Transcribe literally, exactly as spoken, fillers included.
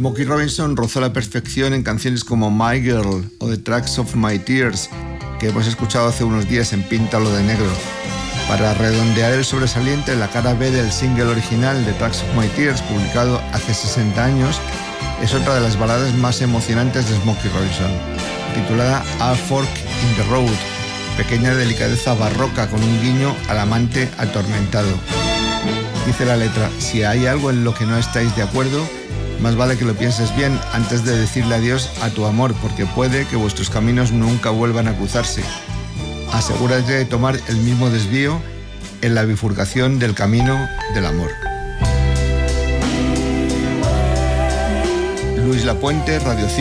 Smokey Robinson rozó la perfección en canciones como My Girl o The Tracks of My Tears, que hemos escuchado hace unos días en Píntalo de Negro. Para redondear el sobresaliente, la cara B del single original The Tracks of My Tears, publicado hace sesenta años, es otra de las baladas más emocionantes de Smokey Robinson, titulada A Fork in the Road, pequeña delicadeza barroca con un guiño al amante atormentado. Dice la letra: si hay algo en lo que no estáis de acuerdo, más vale que lo pienses bien antes de decirle adiós a tu amor, porque puede que vuestros caminos nunca vuelvan a cruzarse. Asegúrate de tomar el mismo desvío en la bifurcación del camino del amor. Luis Lapuente, Radio